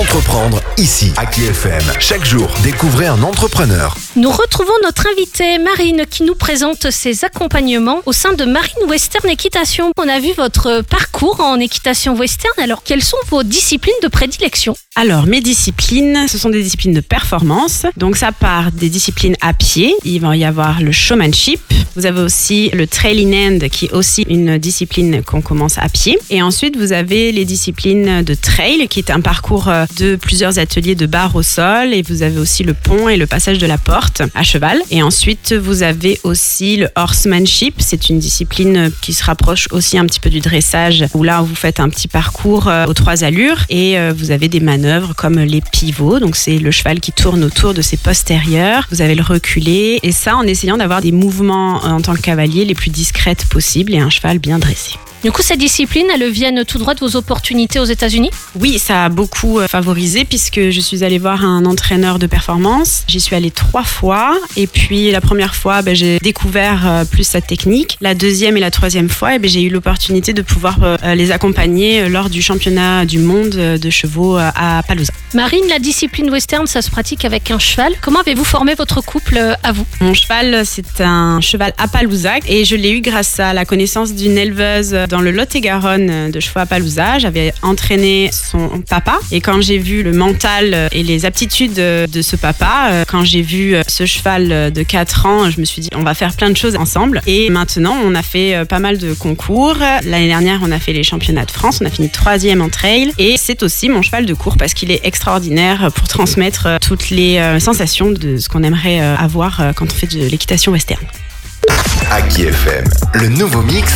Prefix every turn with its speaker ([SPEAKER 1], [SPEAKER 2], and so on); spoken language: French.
[SPEAKER 1] Entreprendre ici, à KFM. Chaque jour, découvrez un entrepreneur.
[SPEAKER 2] Nous retrouvons notre invitée Marine qui nous présente ses accompagnements au sein de Marine Western Équitation. On a vu votre parcours en équitation western. Alors, quelles sont vos disciplines de prédilection ?
[SPEAKER 3] Alors, mes disciplines, ce sont des disciplines de performance. Donc, ça part des disciplines à pied. Il va y avoir le showmanship. Vous avez aussi le trail in hand, qui est aussi une discipline qu'on commence à pied. Et ensuite, vous avez les disciplines de trail, qui est un parcours de plusieurs ateliers de barre au sol. Et vous avez aussi le pont et le passage de la porte à cheval. Et ensuite, vous avez aussi le horsemanship. C'est une discipline qui se rapproche aussi un petit peu du dressage, où là, vous faites un petit parcours aux 3 allures. Et vous avez des manœuvres comme les pivots. Donc, c'est le cheval qui tourne autour de ses postérieurs. Vous avez le reculé. Et ça, en essayant d'avoir des mouvements en tant que cavalier les plus discrètes possibles et un cheval bien dressé.
[SPEAKER 2] Du coup, ces disciplines, elles viennent tout droit de vos opportunités aux États-Unis ?
[SPEAKER 3] Oui, ça a beaucoup favorisé puisque je suis allée voir un entraîneur de performance. J'y suis allée 3 fois et puis la première fois, j'ai découvert plus sa technique. La deuxième et la troisième fois, j'ai eu l'opportunité de pouvoir les accompagner lors du championnat du monde de chevaux à Appaloosa.
[SPEAKER 2] Marine, la discipline western, ça se pratique avec un cheval. Comment avez-vous formé votre couple à vous ?
[SPEAKER 3] Mon cheval, c'est un cheval Appaloosa et je l'ai eu grâce à la connaissance d'une éleveuse dans le Lot-et-Garonne de chevaux Appaloosa. J'avais entraîné son papa et quand j'ai vu le mental et les aptitudes de ce papa, quand j'ai vu ce cheval de 4 ans, je me suis dit on va faire plein de choses ensemble. Et maintenant, on a fait pas mal de concours. L'année dernière, on a fait les championnats de France. On a fini 3e en trail et c'est aussi mon cheval de cours parce qu'il est extraordinaire pour transmettre toutes les sensations de ce qu'on aimerait avoir quand on fait de l'équitation western.
[SPEAKER 1] À KFM, le nouveau mix